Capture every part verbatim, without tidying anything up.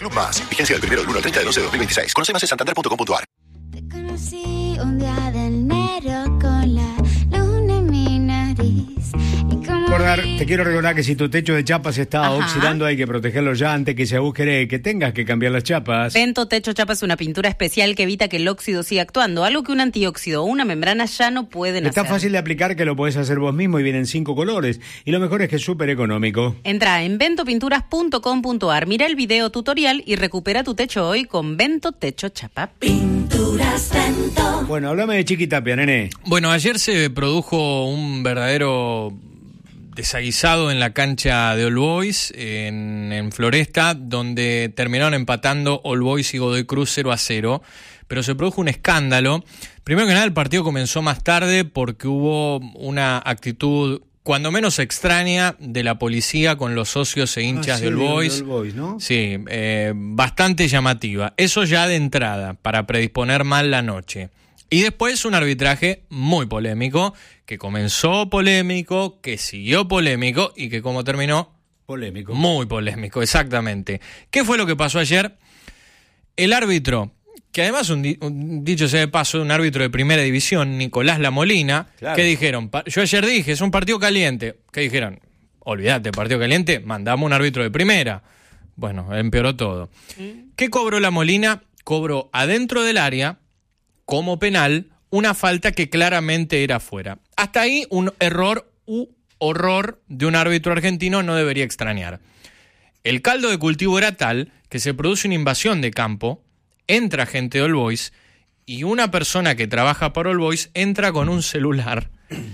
Club Más. Vigencia del primero del uno al treinta de doce de dos mil veintiséis. Conoce más en santander punto com punto a r. Te conocí un día de enero con la luna en mi nariz. Recordar, te quiero recordar que si tu techo de chapas se está Ajá. oxidando, hay que protegerlo ya antes que se agujere, que tengas que cambiar las chapas. Vento Techo Chapa es una pintura especial que evita que el óxido siga actuando, algo que un antióxido o una membrana ya no pueden Está hacer. fácil de aplicar, que lo podés hacer vos mismo y vienen cinco colores. Y lo mejor es que es súper económico. Entra en vento pinturas punto com punto a r, mira el video tutorial y recupera tu techo hoy con Vento Techo Chapa. Pinturas Vento. Bueno, háblame de Chiquitapia, nene. Bueno, ayer se produjo un verdadero desaguisado en la cancha de All Boys, en, en Floresta, donde terminaron empatando All Boys y Godoy Cruz cero a cero, pero se produjo un escándalo. Primero que nada, el partido comenzó más tarde porque hubo una actitud cuando menos extraña de la policía con los socios e hinchas Ah, sí, de All de Boys. All Boys, ¿no? Sí, eh, bastante llamativa. Eso ya de entrada, para predisponer mal la noche. Y después un arbitraje muy polémico, que comenzó polémico, que siguió polémico y que como terminó, Polémico. muy polémico, exactamente. ¿Qué fue lo que pasó ayer? El árbitro, que además, un, di- un dicho sea de paso, un árbitro de primera división, Nicolás Lamolina, Claro. ¿qué dijeron? Pa- Yo ayer dije, es un partido caliente. ¿Qué dijeron? Olvídate, partido caliente, mandamos un árbitro de primera. Bueno, empeoró todo. ¿Qué cobró Lamolina? Cobró adentro del área, como penal, una falta que claramente era fuera. Hasta ahí un error u horror de un árbitro argentino no debería extrañar. El caldo de cultivo era tal que se produce una invasión de campo, entra gente de All Boys y una persona que trabaja para All Boys entra con un celular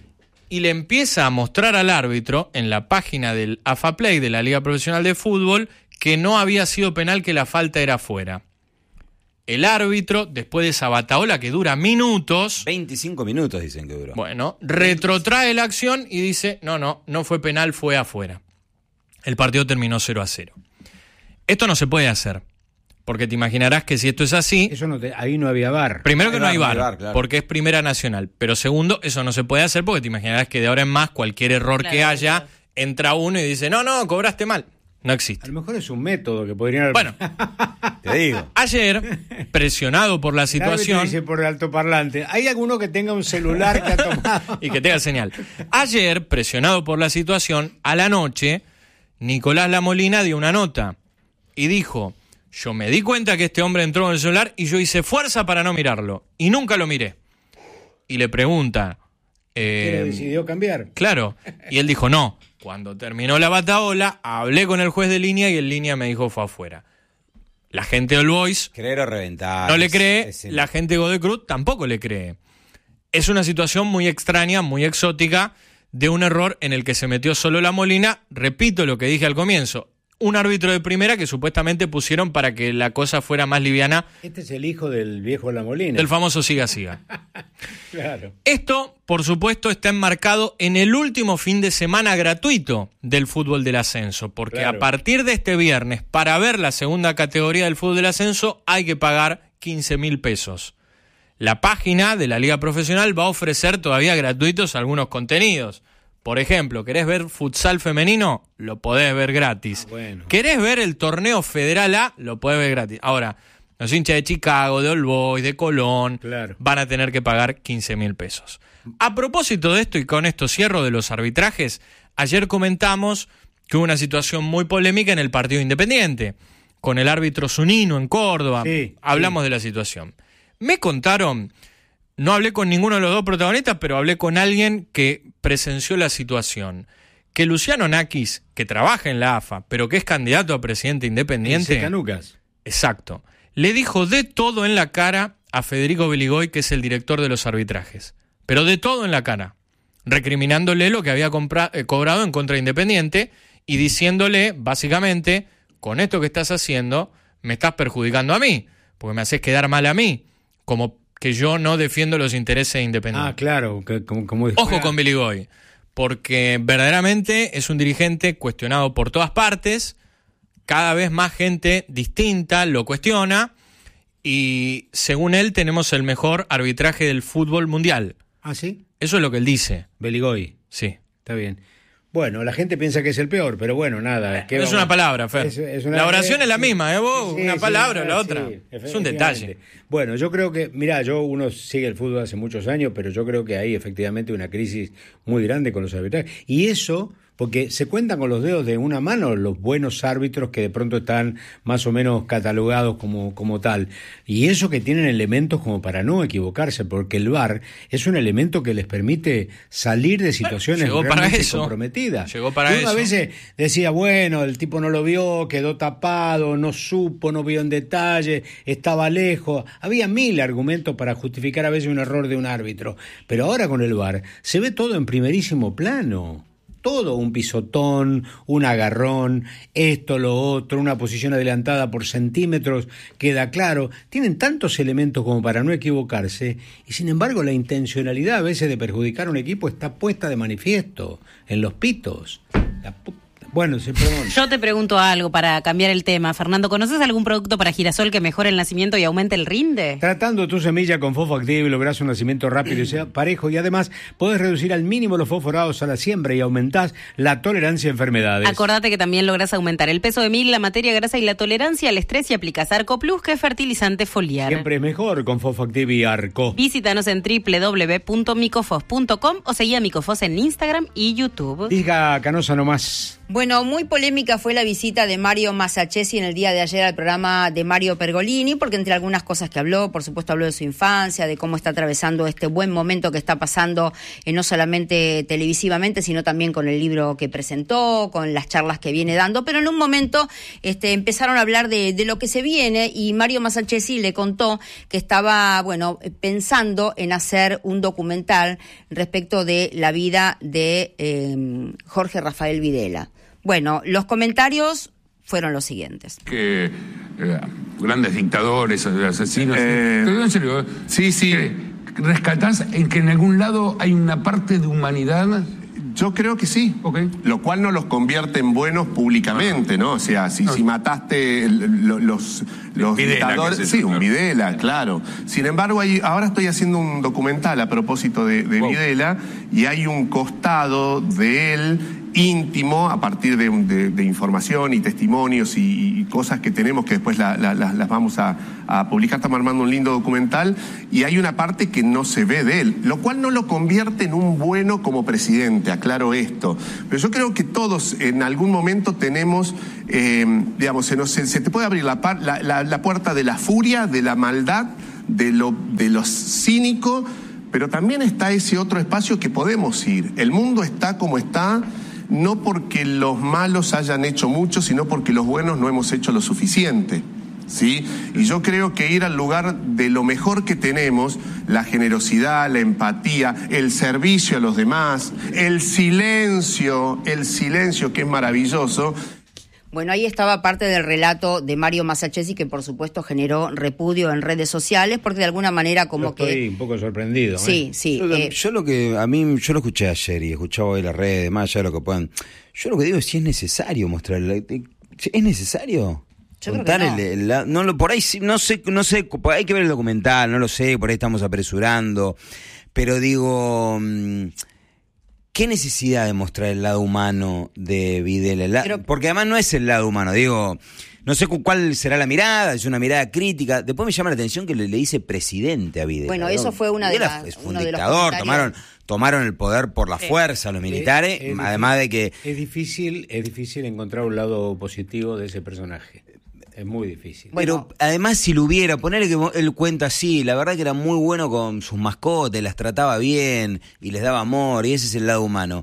y le empieza a mostrar al árbitro en la página del AFAPlay de la Liga Profesional de Fútbol que no había sido penal, que la falta era fuera. El árbitro, después de esa bataola que dura minutos, veinticinco minutos dicen que duró. bueno, retrotrae la acción y dice, no, no, no fue penal, fue afuera. El partido terminó cero a cero. Esto no se puede hacer, porque te imaginarás que si esto es así, Eso no te- ahí no había bar. primero que Ahí no va, hay no hay V A R, V A R, claro. porque es Primera Nacional, pero segundo, eso no se puede hacer porque te imaginarás que de ahora en más cualquier error Claro, que haya, claro. entra uno y dice, no, no, cobraste mal. No A existe. lo mejor es un método que podrían haber... Bueno, Te digo. ayer, presionado por la El árbitro situación, dice por el altoparlante, ¿hay alguno que tenga un celular que ha tomado? y que tenga señal. Ayer, presionado por la situación, a la noche, Nicolás Lamolina dio una nota y dijo, yo me di cuenta que este hombre entró en el celular y yo hice fuerza para no mirarlo. Y nunca lo miré. Y le pregunta... ¿Quién eh, decidió cambiar? Claro. Y él dijo, no. Cuando terminó la bataola, hablé con el juez de línea y el línea me dijo fue afuera. La gente de All Boys Creer o reventar. no le Es- cree, es el- la gente de Godoy Cruz tampoco le cree. Es una situación muy extraña, muy exótica, de un error en el que se metió solo la Molina. Repito lo que dije al comienzo. Un árbitro de primera que supuestamente pusieron para que la cosa fuera más liviana, Este es el hijo del viejo La Molina. del famoso siga-siga. Claro. Esto, por supuesto, está enmarcado en el último fin de semana gratuito del fútbol del ascenso, porque Claro. a partir de este viernes, para ver la segunda categoría del fútbol del ascenso, hay que pagar quince mil pesos. La página de la Liga Profesional va a ofrecer todavía gratuitos algunos contenidos. Por ejemplo, ¿querés ver futsal femenino? Lo podés ver gratis. Ah, bueno. ¿Querés ver el torneo Federal A? Lo podés ver gratis. Ahora, los hinchas de Chicago, de All Boys, de Colón, Claro. van a tener que pagar quince mil pesos. A propósito de esto, y con esto cierro de los arbitrajes, ayer comentamos que hubo una situación muy polémica en el partido Independiente, con el árbitro Zunino en Córdoba. Sí, Hablamos sí. de la situación. Me contaron, no hablé con ninguno de los dos protagonistas, pero hablé con alguien que presenció la situación, que Luciano Nakis, que trabaja en la A F A, pero que es candidato a presidente independiente... Ese Canucas. Exacto. Le dijo de todo en la cara a Federico Beligoy, que es el director de los arbitrajes. Pero de todo en la cara. Recriminándole lo que había compra- eh, cobrado en contra de Independiente y diciéndole, básicamente, con esto que estás haciendo, me estás perjudicando a mí, porque me haces quedar mal a mí, como que yo no defiendo los intereses de Independiente. Ah, claro. Que, como, como Ojo con Beligoy, porque verdaderamente es un dirigente cuestionado por todas partes, cada vez más gente distinta lo cuestiona y según él tenemos el mejor arbitraje del fútbol mundial. ¿Ah, sí? Eso es lo que él dice, Beligoy. sí. Está bien. Bueno, la gente piensa que es el peor, pero bueno, nada. ¿qué Es vamos? una palabra, Fer. Es- es una- la oración eh, es la sí. misma, ¿eh? Vos, Sí, una sí, palabra, sí, la otra. sí, Es un detalle. Bueno, yo creo que, mirá, yo uno sigue el fútbol hace muchos años, pero yo creo que hay efectivamente una crisis muy grande con los arbitrajes. Y eso, porque se cuentan con los dedos de una mano los buenos árbitros que de pronto están más o menos catalogados como, como tal. Y eso que tienen elementos como para no equivocarse, porque el V A R es un elemento que les permite salir de situaciones llegó para realmente eso. comprometidas. Llegó para Y uno a eso. veces decía, bueno, el tipo no lo vio, quedó tapado, no supo, no vio en detalle, estaba lejos. Había mil argumentos para justificar a veces un error de un árbitro. Pero ahora con el V A R se ve todo en primerísimo plano. Todo, un pisotón, un agarrón, esto, lo otro, una posición adelantada por centímetros, queda claro. Tienen tantos elementos como para no equivocarse y sin embargo la intencionalidad a veces de perjudicar a un equipo está puesta de manifiesto en los pitos. La pu- Bueno, sí, perdón. Yo te pregunto algo para cambiar el tema. Fernando, ¿conoces algún producto para girasol que mejore el nacimiento y aumente el rinde? Tratando tu semilla con Fosfo Active lográs un nacimiento rápido y sea parejo y además podés reducir al mínimo los fosforados a la siembra y aumentás la tolerancia a enfermedades. Acordate que también lográs aumentar el peso de mil, la materia grasa y la tolerancia al estrés y aplicás Arco Plus, que es fertilizante foliar. Siempre es mejor con Fosfo Active y Arco. Visítanos en doble u doble u doble u punto micofos punto com o seguí a Micofos en Instagram y YouTube. Diga Canosa nomás. Bueno, muy polémica fue la visita de Mario Masachesi en el día de ayer al programa de Mario Pergolini, porque entre algunas cosas que habló, por supuesto habló de su infancia, de cómo está atravesando este buen momento que está pasando, eh, no solamente televisivamente, sino también con el libro que presentó, con las charlas que viene dando, pero en un momento este, empezaron a hablar de, de lo que se viene y Mario Masachesi le contó que estaba, bueno, pensando en hacer un documental respecto de la vida de eh, Jorge Rafael Videla. Bueno, los comentarios fueron los siguientes. Que eh, grandes dictadores, asesinos. Eh, Te digo en serio. Sí, sí. ¿Rescatás en que en algún lado hay una parte de humanidad? Yo creo que sí. Ok. Lo cual no los convierte en buenos públicamente, ¿no? O sea, si, No. si mataste el- lo- los, los Videla, dictadores. qué sé Sí, yo, un claro. Videla, claro. Sin embargo, hay, ahora estoy haciendo un documental a propósito de, de Wow. Videla y hay un costado de él íntimo a partir de, de- de información y testimonios y, y cosas que tenemos que después la- la- la- las vamos a, a publicar. Estamos armando un lindo documental y hay una parte que no se ve de él, lo cual no lo convierte en un bueno como presidente, aclaro esto. Pero yo creo que todos en algún momento tenemos, eh, digamos, se, nos, se, se te puede abrir la, par- la, la, la puerta de la furia, de la maldad, de lo, de lo cínico, pero también está ese otro espacio que podemos ir. El mundo está como está, no porque los malos hayan hecho mucho, sino porque los buenos no hemos hecho lo suficiente, ¿sí? Y yo creo que ir al lugar de lo mejor que tenemos, la generosidad, la empatía, el servicio a los demás, el silencio, el silencio que es maravilloso. Bueno, ahí estaba parte del relato de Mario Masachesi, que por supuesto generó repudio en redes sociales, porque de alguna manera como Yo estoy que... un poco sorprendido. ¿eh? Sí, sí. Yo, eh, yo lo que a mí yo lo escuché ayer y escuchaba hoy las redes, más allá de lo que puedan. Yo lo que digo es si es necesario mostrar, ¿es necesario? Yo creo Contar que no. el- el- la- no lo por ahí sí, no sé, no sé, por ahí hay que ver el documental, no lo sé, por ahí estamos apresurando, pero digo, mm, ¿qué necesidad de mostrar el lado humano de Videla? El la- Pero- porque además no es el lado humano, digo, no sé cu- cuál será la mirada, es una mirada crítica. Después me llama la atención que le, le dice presidente a Videla. Bueno, ¿no? eso fue una de Videla las- es un uno de los dictador, comentarios. tomaron, tomaron el poder por la fuerza los militares, Es- es además difícil- de que... Es difícil, es difícil encontrar un lado positivo de ese personaje. Es muy difícil. Bueno. Pero además si lo hubiera, ponerle que él cuenta así, la verdad que era muy bueno con sus mascotas, las trataba bien y les daba amor y ese es el lado humano.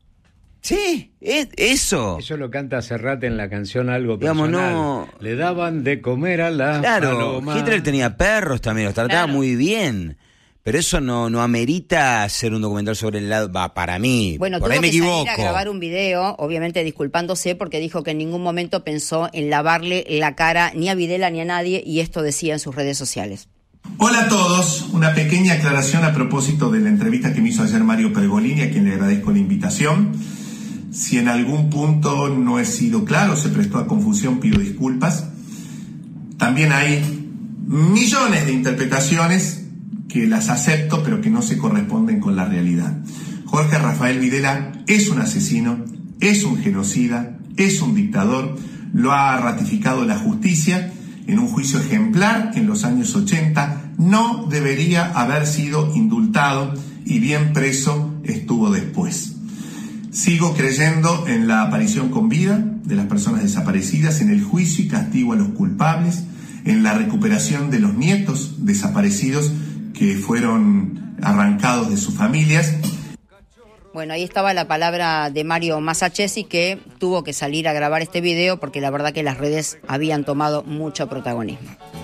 Sí, es eso. Eso lo canta Serrat en la canción Algo Digamos, Personal. no- Le daban de comer a la Claro, paloma. Hitler tenía perros también, los trataba Claro. muy bien. Pero eso no, no amerita hacer un documental sobre el lado, va, para mí, Bueno, por tuvo ahí me que equivoco. salir a grabar un video, obviamente disculpándose, porque dijo que en ningún momento pensó en lavarle la cara ni a Videla ni a nadie, y esto decía en sus redes sociales. Hola a todos, una pequeña aclaración a propósito de la entrevista que me hizo ayer Mario Pergolini, a quien le agradezco la invitación. Si en algún punto no he sido claro, se prestó a confusión, pido disculpas. También hay millones de interpretaciones que las acepto, pero que no se corresponden con la realidad. Jorge Rafael Videla es un asesino, es un genocida, es un dictador, lo ha ratificado la justicia en un juicio ejemplar en los años ochenta, no debería haber sido indultado y bien preso estuvo después. Sigo creyendo en la aparición con vida de las personas desaparecidas, en el juicio y castigo a los culpables, en la recuperación de los nietos desaparecidos que fueron arrancados de sus familias. Bueno, ahí estaba la palabra de Mario Masachesi, que tuvo que salir a grabar este video porque la verdad que las redes habían tomado mucho protagonismo.